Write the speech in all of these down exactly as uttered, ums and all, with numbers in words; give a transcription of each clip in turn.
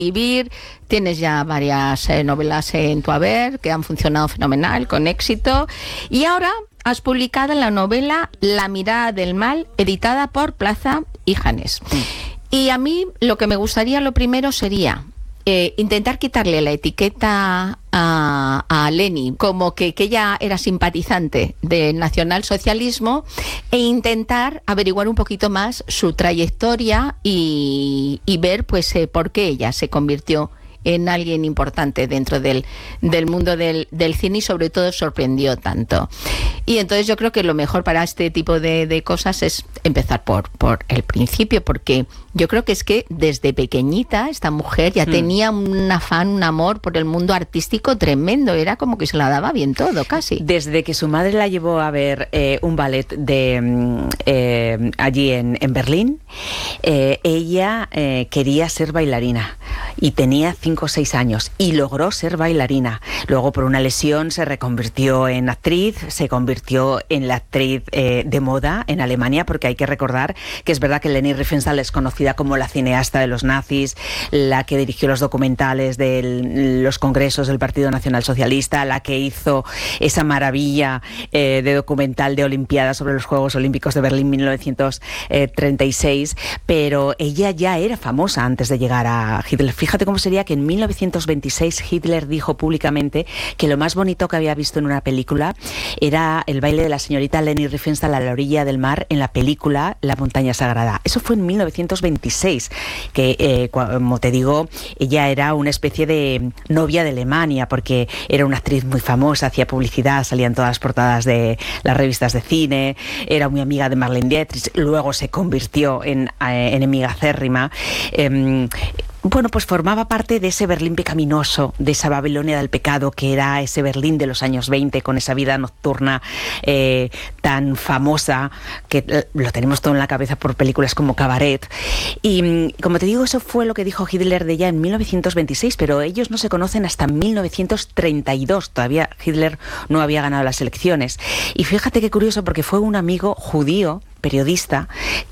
escribir, tienes ya varias eh, novelas en tu haber que han funcionado fenomenal, con éxito, y ahora has publicado la novela La mirada del mal, editada por Plaza y Janés. Mm. Y a mí lo que me gustaría, lo primero, sería eh, intentar quitarle la etiqueta a, a Leni, como que, que ella era simpatizante del nacionalsocialismo, e intentar averiguar un poquito más su trayectoria y, y ver pues eh, por qué ella se convirtió en alguien importante dentro del, del mundo del, del cine, y sobre todo sorprendió tanto. Y entonces yo creo que lo mejor para este tipo de, de cosas es empezar por, por el principio, porque yo creo que es que desde pequeñita esta mujer ya mm. tenía un afán, un amor por el mundo artístico tremendo, era como que se la daba bien todo, casi. Desde que su madre la llevó a ver eh, un ballet de eh, allí en, en Berlín, eh, ella eh, quería ser bailarina y tenía cinco o seis años y logró ser bailarina. Luego, por una lesión, se reconvirtió en actriz, se convirtió en la actriz eh, de moda en Alemania, porque hay que recordar que es verdad que Leni Riefenstahl es conocida como la cineasta de los nazis, la que dirigió los documentales de los congresos del Partido Nacional Socialista, la que hizo esa maravilla eh, de documental de Olimpiadas sobre los Juegos Olímpicos de Berlín mil novecientos treinta y seis, pero ella ya era famosa antes de llegar a Hitler. Fíjate cómo sería que en mil novecientos veintiséis Hitler dijo públicamente que lo más bonito que había visto en una película era el baile de la señorita Leni Riefenstahl a la orilla del mar en la película La montaña sagrada. Eso fue en mil novecientos veintiséis, que eh, como te digo, ella era una especie de novia de Alemania, porque era una actriz muy famosa, hacía publicidad, salía en todas las portadas de las revistas de cine, era muy amiga de Marlene Dietrich, luego se convirtió en eh, enemiga acérrima. Eh, Bueno, pues formaba parte de ese Berlín pecaminoso, de esa Babilonia del pecado, que era ese Berlín de los años veinte, con esa vida nocturna eh, tan famosa, que lo tenemos todo en la cabeza por películas como Cabaret. Y como te digo, eso fue lo que dijo Hitler de ella en mil novecientos veintiséis, pero ellos no se conocen hasta mil novecientos treinta y dos. Todavía Hitler no había ganado las elecciones. Y fíjate qué curioso, porque fue un amigo judío, periodista,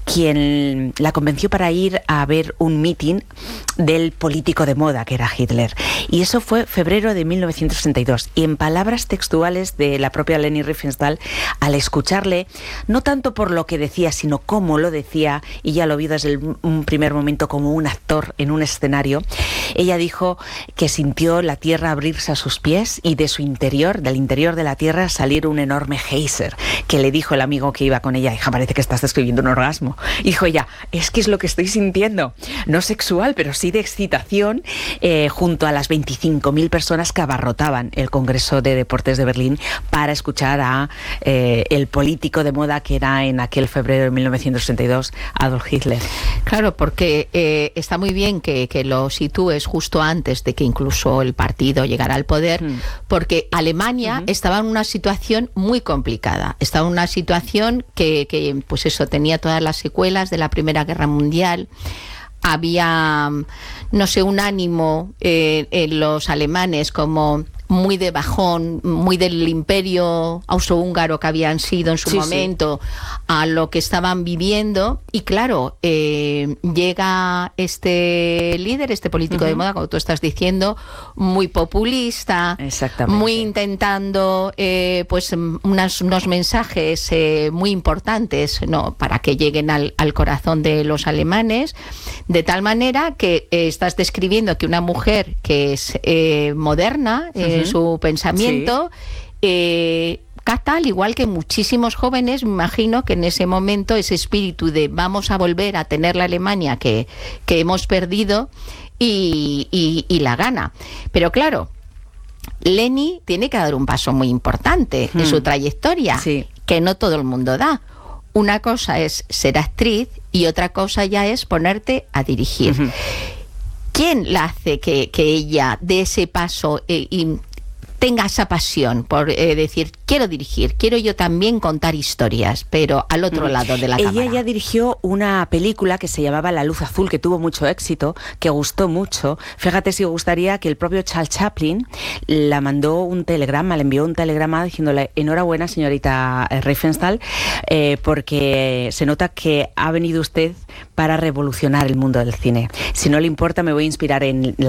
quien la convenció para ir a ver un meeting del político de moda que era Hitler. Y eso fue febrero de mil novecientos sesenta y dos. Y en palabras textuales de la propia Leni Riefenstahl, al escucharle, no tanto por lo que decía, sino cómo lo decía, y ya lo vi desde el, un primer momento como un actor en un escenario, ella dijo que sintió la tierra abrirse a sus pies y de su interior, del interior de la tierra, salir un enorme geyser, que le dijo el amigo que iba con ella: hija, parece que estás describiendo un orgasmo. Dijo ella: es que es lo que estoy sintiendo, no sexual, pero sí de excitación, eh, junto a las veinticinco mil personas que abarrotaban el Congreso de Deportes de Berlín para escuchar a eh, el político de moda que era en aquel febrero de mil novecientos sesenta y dos, Adolf Hitler. Claro, porque eh, está muy bien que, que lo sitúes justo antes de que incluso el partido llegara al poder, mm. porque Alemania uh-huh. estaba en una situación muy complicada, estaba en una situación que, que pues eso, tenía todas las secuelas de la Primera Guerra Mundial. Había, no sé, un ánimo eh, en los alemanes como muy de bajón, muy del imperio austrohúngaro que habían sido en su sí, momento, sí. a lo que estaban viviendo. Y claro, eh, llega este líder, este político uh-huh. de moda, como tú estás diciendo, muy populista, muy intentando eh, pues unas, unos mensajes eh, muy importantes, ¿no?, para que lleguen al, al corazón de los alemanes, de tal manera que eh, estás describiendo que una mujer que es eh, moderna, eh, uh-huh. su pensamiento, sí. eh, capta, al igual que muchísimos jóvenes, me imagino que en ese momento ese espíritu de vamos a volver a tener la Alemania que, que hemos perdido, y, y, y la gana. Pero claro, Leni tiene que dar un paso muy importante hmm. en su trayectoria, sí. que no todo el mundo da. Una cosa es ser actriz y otra cosa ya es ponerte a dirigir. Uh-huh. ¿Quién la hace que, que ella dé ese paso eh, y tenga esa pasión por eh, decir, quiero dirigir, quiero yo también contar historias, pero al otro mm. lado de la Ella cámara. Ella ya dirigió una película que se llamaba La luz azul, que tuvo mucho éxito, que gustó mucho. Fíjate si gustaría que el propio Charles Chaplin la mandó un telegrama, le envió un telegrama diciéndole, enhorabuena, señorita Riefenstahl, eh, porque se nota que ha venido usted para revolucionar el mundo del cine. Si no le importa, me voy a inspirar en